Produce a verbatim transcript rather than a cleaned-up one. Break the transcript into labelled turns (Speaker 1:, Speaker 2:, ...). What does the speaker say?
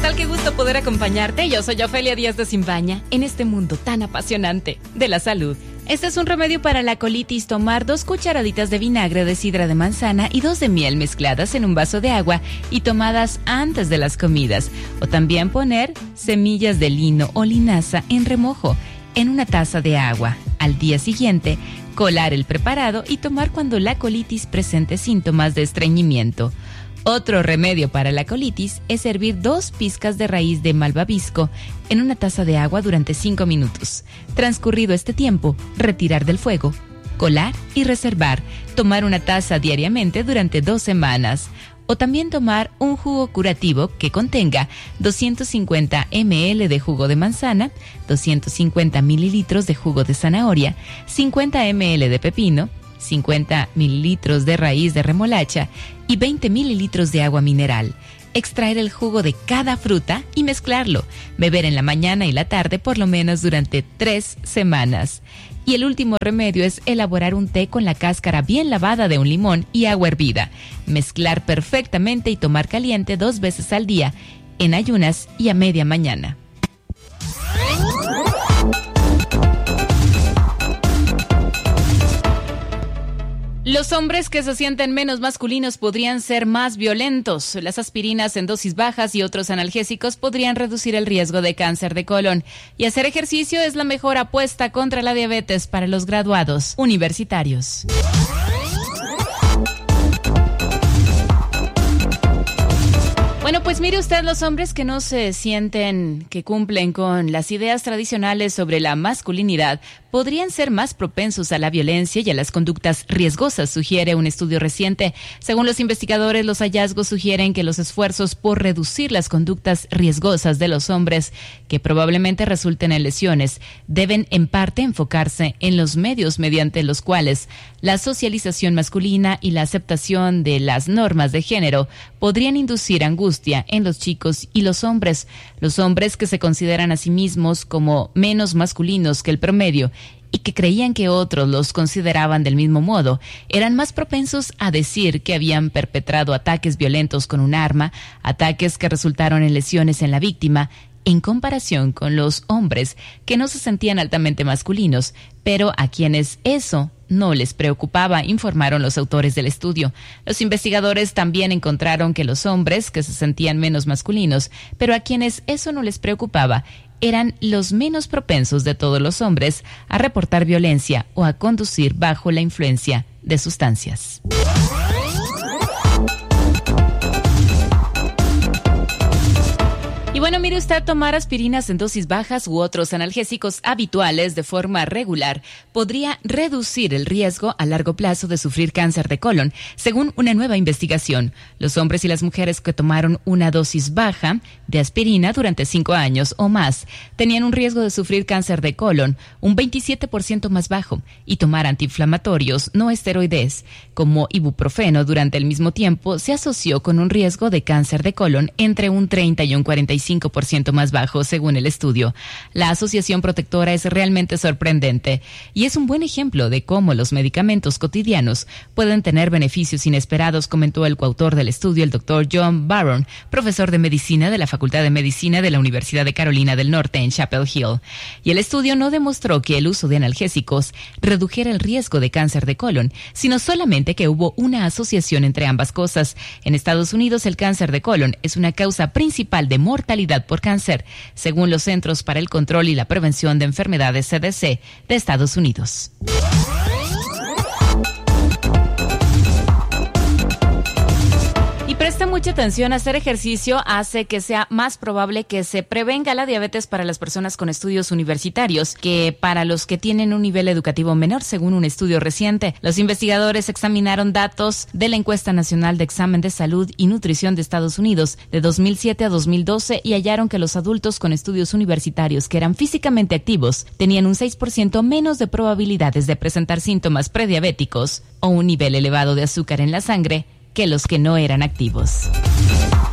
Speaker 1: tal? Qué gusto poder acompañarte. Yo soy Ofelia Díaz de Simbaña en este mundo tan apasionante de la salud. Este es un remedio para la colitis. Tomar dos cucharaditas de vinagre de sidra de manzana y dos de miel mezcladas en un vaso de agua y tomadas antes de las comidas. O también poner semillas de lino o linaza en remojo en una taza de agua. Al día siguiente, colar el preparado y tomar cuando la colitis presente síntomas de estreñimiento. Otro remedio para la colitis es hervir dos pizcas de raíz de malvavisco en una taza de agua durante cinco minutos. Transcurrido este tiempo, retirar del fuego, colar y reservar. Tomar una taza diariamente durante dos semanas. O también tomar un jugo curativo que contenga doscientos cincuenta mililitros de jugo de manzana, doscientos cincuenta mililitros de jugo de zanahoria, cincuenta mililitros de pepino, cincuenta mililitros de raíz de remolacha y veinte mililitros de agua mineral. Extraer el jugo de cada fruta y mezclarlo. Beber en la mañana y la tarde por lo menos durante tres semanas. Y el último remedio es elaborar un té con la cáscara bien lavada de un limón y agua hervida. Mezclar perfectamente y tomar caliente dos veces al día, en ayunas y a media mañana. Los hombres que se sienten menos masculinos podrían ser más violentos. Las aspirinas en dosis bajas y otros analgésicos podrían reducir el riesgo de cáncer de colon. Y hacer ejercicio es la mejor apuesta contra la diabetes para los graduados universitarios. Bueno, pues mire usted, los hombres que no se sienten que cumplen con las ideas tradicionales sobre la masculinidad podrían ser más propensos a la violencia y a las conductas riesgosas, sugiere un estudio reciente. Según los investigadores, los hallazgos sugieren que los esfuerzos por reducir las conductas riesgosas de los hombres, que probablemente resulten en lesiones, deben en parte enfocarse en los medios mediante los cuales la socialización masculina y la aceptación de las normas de género podrían inducir angustia en los chicos y los hombres. Los hombres que se consideran a sí mismos como menos masculinos que el promedio y que creían que otros los consideraban del mismo modo, eran más propensos a decir que habían perpetrado ataques violentos con un arma, ataques que resultaron en lesiones en la víctima, en comparación con los hombres que no se sentían altamente masculinos, pero a quienes eso no les preocupaba, informaron los autores del estudio. Los investigadores también encontraron que los hombres que se sentían menos masculinos, pero a quienes eso no les preocupaba, eran los menos propensos de todos los hombres a reportar violencia o a conducir bajo la influencia de sustancias. Y bueno, mire usted, tomar aspirinas en dosis bajas u otros analgésicos habituales de forma regular podría reducir el riesgo a largo plazo de sufrir cáncer de colon, según una nueva investigación. Los hombres y las mujeres que tomaron una dosis baja de aspirina durante cinco años o más tenían un riesgo de sufrir cáncer de colon un veintisiete por ciento más bajo, y tomar antiinflamatorios no esteroides como ibuprofeno durante el mismo tiempo se asoció con un riesgo de cáncer de colon entre un treinta y un cuarenta y cinco por ciento más bajo, según el estudio. La asociación protectora es realmente sorprendente y es un buen ejemplo de cómo los medicamentos cotidianos pueden tener beneficios inesperados, comentó el coautor del estudio, el doctor John Barron, profesor de medicina de la Facultad de Medicina de la Universidad de Carolina del Norte en Chapel Hill. Y el estudio no demostró que el uso de analgésicos redujera el riesgo de cáncer de colon, sino solamente que hubo una asociación entre ambas cosas. En Estados Unidos, el cáncer de colon es una causa principal de mortalidad por cáncer, según los Centros para el Control y la Prevención de Enfermedades C D C de Estados Unidos. Y presta mucha atención, hacer ejercicio hace que sea más probable que se prevenga la diabetes para las personas con estudios universitarios que para los que tienen un nivel educativo menor, según un estudio reciente. Los investigadores examinaron datos de la Encuesta Nacional de Examen de Salud y Nutrición de Estados Unidos de dos mil siete a dos mil doce y hallaron que los adultos con estudios universitarios que eran físicamente activos tenían un seis por ciento menos de probabilidades de presentar síntomas prediabéticos o un nivel elevado de azúcar en la sangre que los que no eran activos.